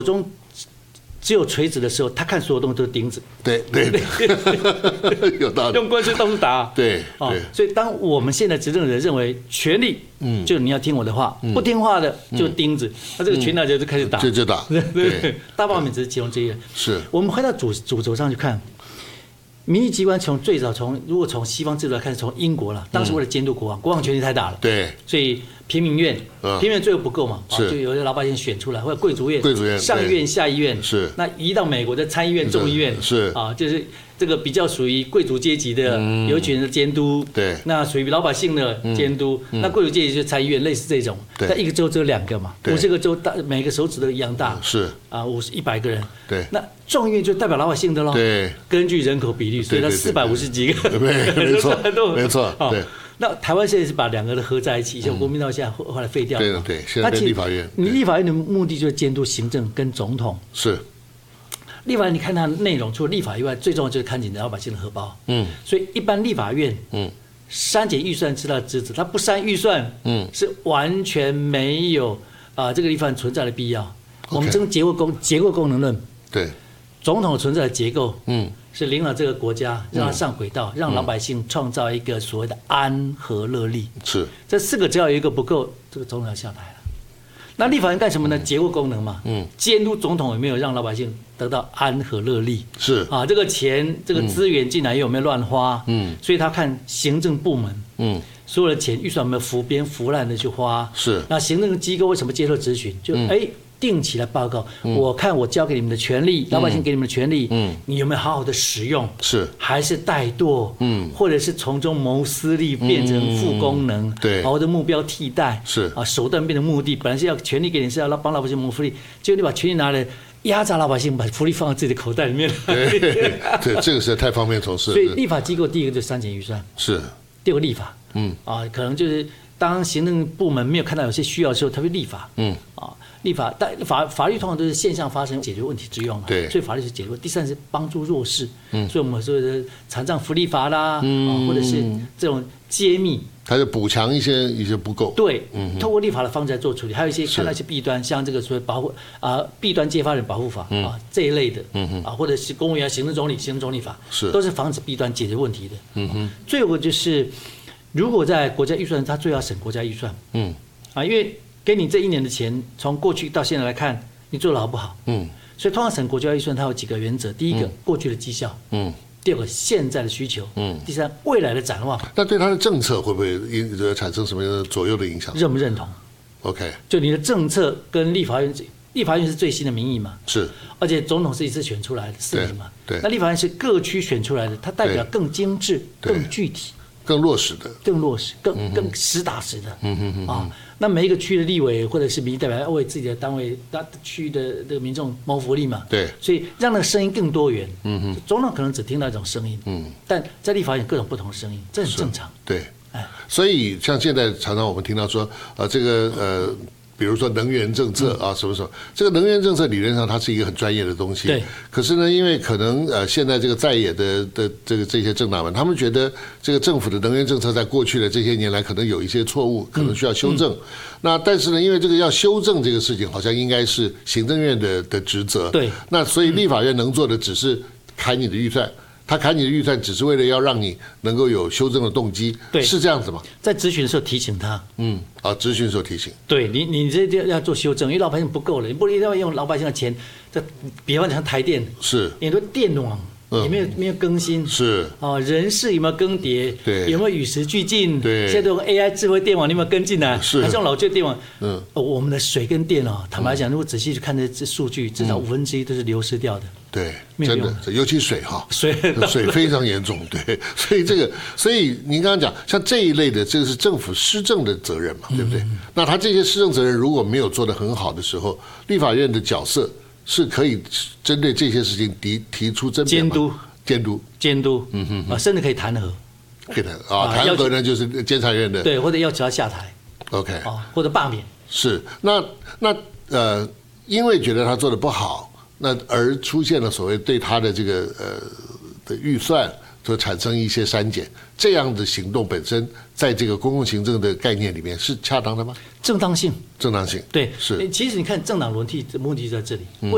中只有锤子的时候，他看所有东西都是钉子。 对，有道理。 用官司到处打。 对， 所以当我们现在执政人认为权力，就你要听我的话，不听话的就钉子，那这个权大家就开始打， 就打。 对，大罢免只是其中之一。 是我们回到主轴上去看。民意机关最早如果从西方制度来看，从英国了，当时为了监督国王权力太大了， 对， 所以平民院最后不够嘛，就有些老百姓选出来，或者贵族院、上议院、下议院， 是那移到美国的参议院、众议院， 是就是这个比较属于贵族阶级的，有一群人的监督， 对， 那属于老百姓的监督，那贵族阶级就参议院，类似这种，但一个州只有2个嘛，50个州每个手指都一样大， 是 100个人， 对， 那众议院就代表老百姓的喽， 对， 根据人口比例，所以它450几个， 没错，对。 那台湾现在是把2个都合在一起，像国民党现在后来废掉了， 对，现在立法院， 你立法院的目的就是监督行政跟总统， 是。 立法院你看它的内容，除了立法以外，最重要就是看紧老百姓的荷包，所以一般立法院，删减预算是他的职责，他不删预算，是完全没有这个地方存在的必要。我们称结构功能论， 对， 总统存在的结构，是领导这个国家，让它上轨道，让老百姓创造一个所谓的安和乐利。 是， 这4个只要有一个不够，这个总统要下台了。那立法院干什么呢？结构功能嘛，监督总统有没有让老百姓得到安和乐利。 是这个钱、这个资源进来有没有乱花？所以他看行政部门，所有的钱预算有没有浮编浮滥的去花。 是， 那行政机构为什么接受质询？就定期来报告，我看我交给你们的权利，老百姓给你们的权利，你有没有好好的使用？ 是，还是怠惰？或者是从中谋私利，变成副功能？ 对， 把我的目标替代， 是手段变成目的，本来是要权利给你，是要帮老百姓谋福利，结果你把权利拿来压榨老百姓，把福利放到自己的口袋里面。 对，这个实在太方便从事。 所以立法机构第一个就是删减预算， 是第二个立法，可能就是当行政部门没有看到有些需要的时候，他会立法，立法，但法律通常都是现象发生解决问题之用嘛， 对， 所以法律是解决。第三是帮助弱势，所以我们说的残障福利法啦，或者是这种揭秘， 它就补强一些不够。 对，透过立法的方式来做处理，还有一些看到一些弊端，像这个所谓保护弊端揭发人保护法这一类的，或者是公务员行政总理法，都是防止弊端解决问题的。最后就是，如果在国家预算，他最要审国家预算，因为给你这1年的钱，从过去到现在来看，你做的好不好？所以通常审国家预算，它有几个原则：第一个，过去的绩效；第二个，现在的需求；第三，未来的展望。 那对他的政策会不会产生什么样的左右的影响？ 认不认同 ？OK， 就你的政策跟立法院是最新的民意嘛？ 是， 而且总统是一次选出来的4名嘛？ 对。 那立法院是各区选出来的，它代表更精致、更具体。 更落实的， 更实打实的，那每一个区的立委或者是民意代表要为自己的单位、区的这个民众谋福利嘛， 对， 所以让那个声音更多元。总统可能只听到一种声音，但在立法院各种不同的声音，这很正常。 对，所以像现在常常我们听到说，比如说能源政策什么，这个能源政策理论上它是一个很专业的东西。 对。 可是呢，因为可能现在这个在野的这些政党们，他们觉得这个政府的能源政策在过去的这些年来可能有一些错误，可能需要修正。那但是呢，因为这个要修正这个事情，好像应该是行政院的职责。 对。 那所以立法院能做的只是砍你的预算。他砍你的预算，只是为了要让你能够有修正的动机， 对， 是这样子吗？ 在质询的时候提醒他， 质询的时候提醒， 对你这要做修正，因为老百姓不够了，你不一定要用老百姓的钱，这比方讲台电是， 很多电网有没有更新？ 是人事有没有更迭？ 对， 有没有与时俱进？ 对， 现在都 AI 智慧电网，你有没有跟进来？ 是， 还是用老旧电网？我们的水跟电坦白讲，如果仔细去看这数据，至少1/5都是流失掉的。 对，真的，尤其水水非常严重。对，所以您刚刚讲，像这一类的，这个是政府施政的责任嘛，对不对？那他这些施政责任如果没有做得很好的时候，立法院的角色是可以针对这些事情提出争辩吗？监督， 甚至可以弹劾。 可以弹弹劾呢就是监察院的， 对，或者要求他下台。 OK， 或者罢免。 是，那因为觉得他做得不好。那而出现了所谓对他的这个的预算所产生一些删减，这样的行动本身在这个公共行政的概念里面是恰当的吗？ 正当性， 正当性， 对， 是。 其实你看政党轮替的目的在这里。